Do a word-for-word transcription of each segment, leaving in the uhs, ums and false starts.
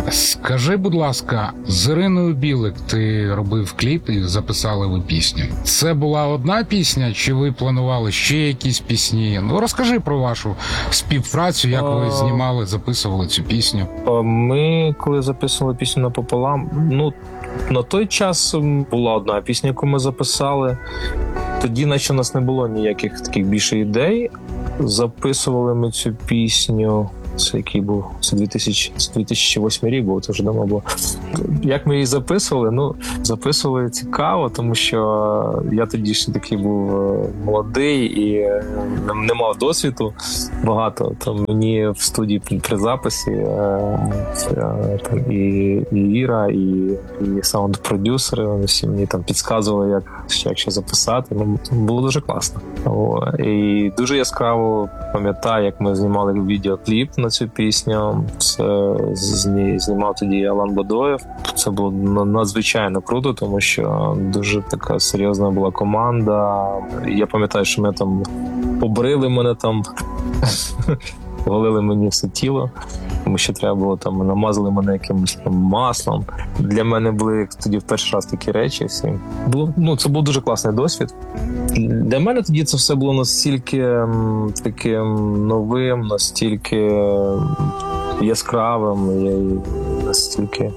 Скажи, будь ласка, з Іриною Білик ти робив кліп і записали ви пісню. Це була одна пісня, чи ви планували ще якісь пісні? Ну, розкажи про вашу співпрацю, як ви знімали, записували цю пісню. Ми, коли записували пісню «Напополам», ну, на той час була одна пісня, яку ми записали. Тоді, наче, у нас не було ніяких таких більше ідей. Записували ми цю пісню, це який був, це дві тисячі восьмий рік був, це вже давно було. Як ми її записували? Ну, записували цікаво, тому що я тоді ще такий був молодий і не мав досвіду багато. То мені в студії при записі там, і, і Іра, і, і саунд-продюсери, вони всі мені там підказували, як, як ще записати. Ну, було дуже класно. О, і дуже яскраво пам'ятаю, як ми знімали відеокліп на цю пісню. Це знімав тоді Алан Бадоєв. Це було надзвичайно круто, тому що дуже така серйозна була команда. Я пам'ятаю, що ми там побрили мене там, голили мені все тіло, тому що треба було там, намазали мене якимось там маслом. Для мене були тоді в перший раз такі речі всі. Було, ну, це був дуже класний досвід. Для мене тоді це все було настільки таким новим, настільки яскравим, і настільки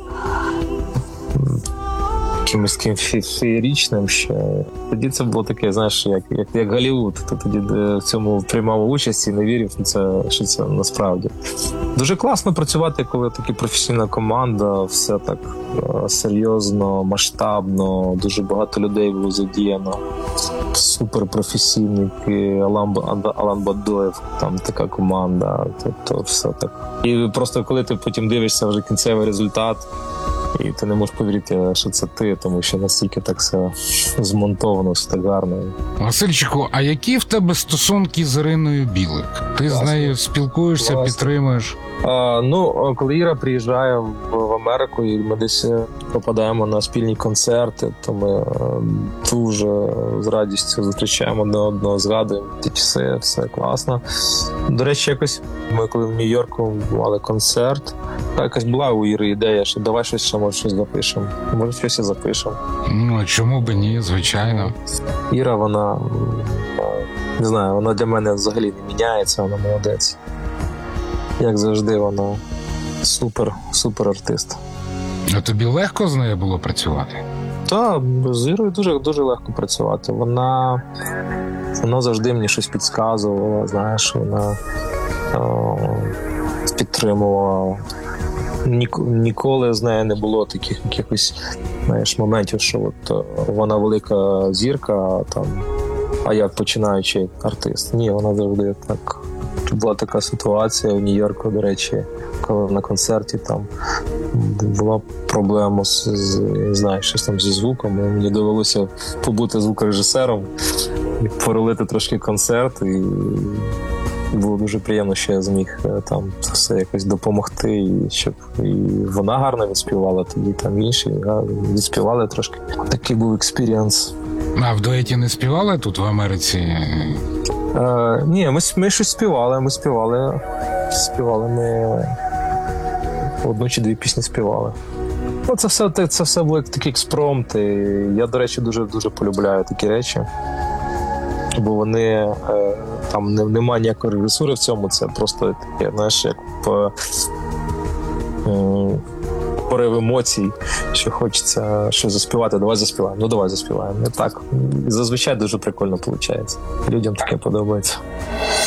якимось таким феєричним, що тоді це було таке, знаєш, як, як, як Голлівуд. Ти тоді в цьому приймав участь і не вірив, що це, що це насправді. Дуже класно працювати, коли така професійна команда, все так серйозно, масштабно, дуже багато людей було задіяно. Суперпрофесійники, Алан, Алан Бадоєв, там така команда, тобто все так. І просто коли ти потім дивишся вже кінцевий результат, і ти не можеш повірити, що це ти, тому що настільки так все змонтовано, все так гарно. Васильчику, а які в тебе стосунки з Іриною Білик? Ти Класно. з нею спілкуєшся, Класно. підтримуєш? А, ну, коли Іра приїжджає в, в Америку і ми десь попадаємо на спільні концерти, то ми дуже з радістю зустрічаємо одне одного, згадуємо ті часи, все класно. До речі, якось ми коли в Нью-Йорку мали концерт, якась була у Іри ідея, що давай щось ще, може, щось запишемо. Може, щось і запишемо. Ну, а чому б ні, звичайно. Іра, вона, не знаю, вона для мене взагалі не міняється, вона молодець. Як завжди, вона супер, супер артист. А тобі легко з нею було працювати? Так, з Ірою дуже, дуже легко працювати. Вона, вона завжди мені щось підказувала, знаєш, вона о, підтримувала. Ніколи з нею не було таких якихось, знаєш, моментів, що от вона велика зірка, там, а я починаючий артист. Ні, вона завжди так. Була така ситуація в Нью-Йорку, до речі, коли на концерті там була проблема з, з не знаю, щось там зі звуком. Мені довелося побути звукорежисером, порулити трошки концерт, і було дуже приємно, що я зміг там все якось допомогти, і щоб і вона гарно відспівала, тоді там інші відспівали трошки. Такий був експірієнс. А в дуеті не співали тут в Америці? Е, ні, ми, ми щось співали, ми співали, співали ми одну чи дві пісні співали. Ну, це все, це все були такі експромти. Я, до речі, дуже-дуже полюбляю такі речі, бо вони, е, там немає ніякої режисури в цьому, це просто таке, знаєш, як по, е, порив емоцій, що хочеться щось заспівати, давай заспіваємо, ну давай заспіваємо. І так, зазвичай дуже прикольно виходить. Людям таке подобається.